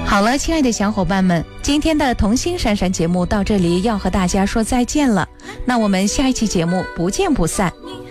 好了，亲爱的小伙伴们，今天的童心闪闪节目到这里要和大家说再见了，那我们下一期节目不见不散。